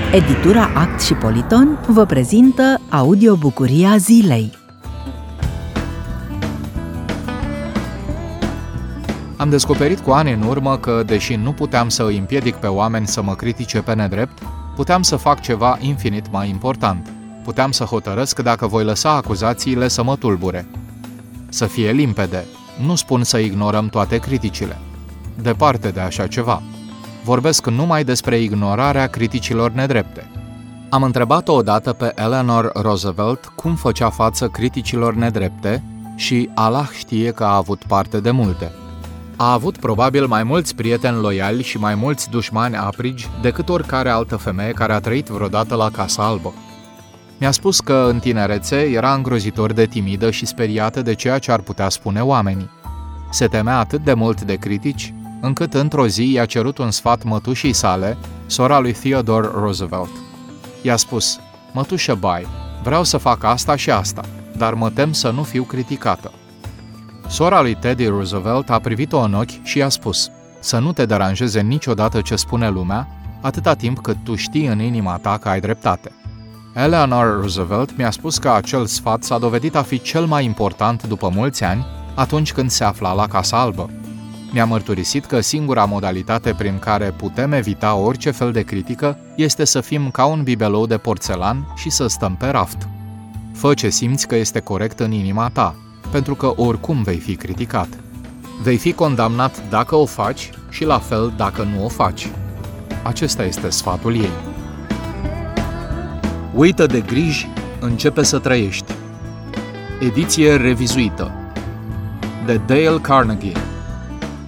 Editura Act și Politon vă prezintă audiobucuria zilei. Am descoperit cu ani în urmă că, deși nu puteam să îi împiedic pe oameni să mă critique pe nedrept, puteam să fac ceva infinit mai important. Puteam să hotărăsc dacă voi lăsa acuzațiile să mă tulbure. Să fie limpede, nu spun să ignorăm toate criticile. Departe de așa ceva. Vorbesc numai despre ignorarea criticilor nedrepte. Am întrebat-o odată pe Eleanor Roosevelt cum făcea față criticilor nedrepte și Allah știe că a avut parte de multe. A avut probabil mai mulți prieteni loiali și mai mulți dușmani aprigi decât oricare altă femeie care a trăit vreodată la Casa Albă. Mi-a spus că în tinerețe era îngrozitor de timidă și speriată de ceea ce ar putea spune oamenii. Se temea atât de mult de critici, încât într-o zi i-a cerut un sfat mătușii sale, sora lui Theodore Roosevelt. I-a spus: "Mătușă Bai, vreau să fac asta și asta, dar mă tem să nu fiu criticată." Sora lui Teddy Roosevelt a privit-o în ochi și i-a spus: "Să nu te deranjeze niciodată ce spune lumea, atâta timp cât tu știi în inima ta că ai dreptate." Eleanor Roosevelt mi-a spus că acel sfat s-a dovedit a fi cel mai important după mulți ani, atunci când se afla la Casa Albă. Mi-a mărturisit că singura modalitate prin care putem evita orice fel de critică este să fim ca un bibelou de porțelan și să stăm pe raft. Fă ce simți că este corect în inima ta, pentru că oricum vei fi criticat. Vei fi condamnat dacă o faci și la fel dacă nu o faci. Acesta este sfatul ei. Uită de griji, începe să trăiești. Ediție revizuită de Dale Carnegie.